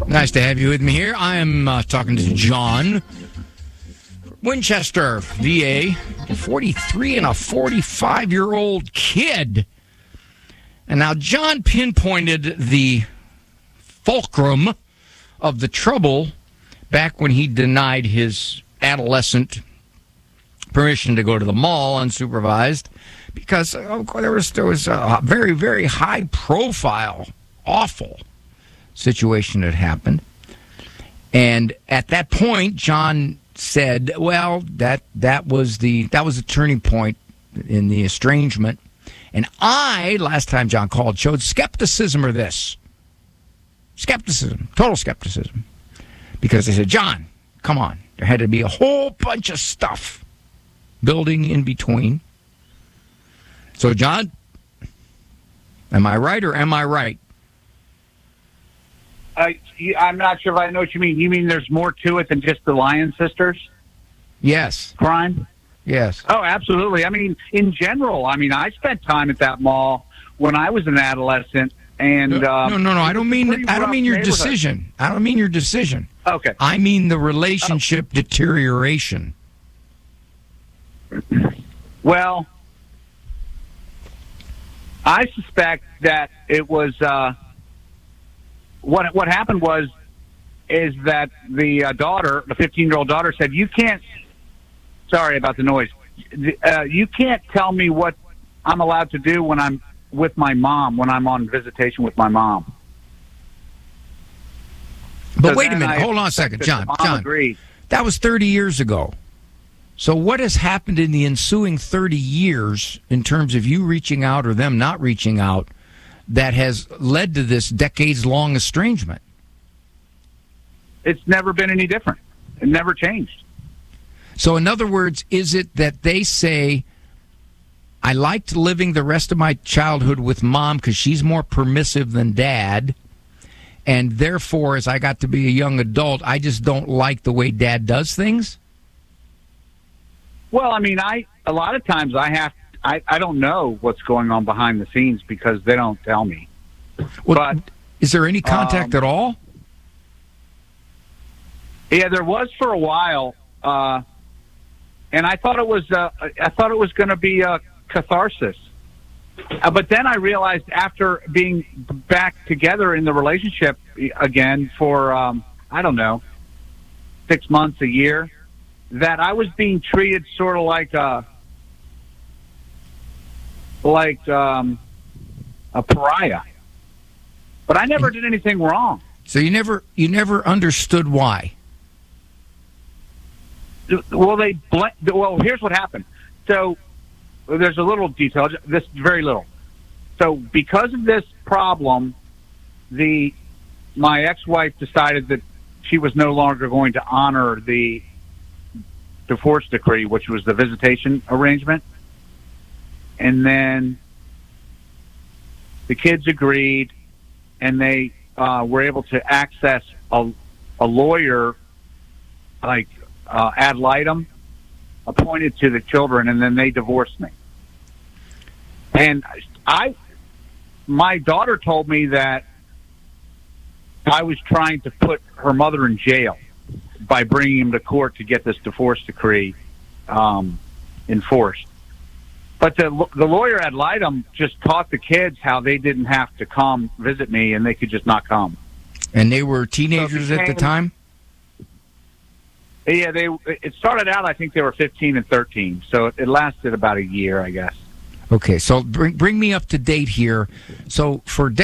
Nice to have you with me here. I am talking to John Winchester, VA, 43 and a 45-year-old kid. And now John pinpointed the fulcrum of the trouble back when he denied his adolescent permission to go to the mall unsupervised because there was a very, very high-profile, awful situation that happened. And at that point, John said, well, that was a turning point in the estrangement. And last time John called, showed skepticism of this. Skepticism, total skepticism. Because they said, John, come on. There had to be a whole bunch of stuff building in between. So, John, am I right or am I right? I'm not sure if I know what you mean. You mean there's more to it than just the Lyon sisters? Yes. Crime? Yes. Oh, absolutely. I mean, in general, I spent time at that mall when I was an adolescent. And no. I don't mean your decision. I don't mean your decision. Okay. I mean the relationship deterioration. Well, I suspect that it was what happened is that the daughter, the 15-year-old daughter, said, "You can't." Sorry about the noise. You can't tell me what I'm allowed to do when I'm with my mom, when I'm on visitation with my mom. But wait a minute. Hold on a second, John. Agreed. That was 30 years ago. So what has happened in the ensuing 30 years in terms of you reaching out or them not reaching out that has led to this decades-long estrangement? It's never been any different. It never changed. So in other words, is it that they say, I liked living the rest of my childhood with mom because she's more permissive than dad, and therefore, as I got to be a young adult, I just don't like the way dad does things? Well, a lot of times I don't know what's going on behind the scenes because they don't tell me. Well, but is there any contact at all? Yeah, there was for a while, and I thought it was going to be a catharsis. But then I realized after being back together in the relationship again for, 6 months, a year, that I was being treated sort of like a pariah. But I never did anything wrong. So you never understood why? Well, here's what happened. So there's a little detail, this very little. So because of this problem, my ex-wife decided that she was no longer going to honor the divorce decree, which was the visitation arrangement. And then the kids agreed, and they were able to access a lawyer like ad litem appointed to the children, and then they divorced me. And my daughter told me that I was trying to put her mother in jail by bringing him to court to get this divorce decree enforced. But the lawyer ad litem just taught the kids how they didn't have to come visit me and they could just not come. And they were teenagers at the time? Yeah, it started out, I think they were 15 and 13, so it lasted about a year, I guess. Okay, so bring me up to date here. So for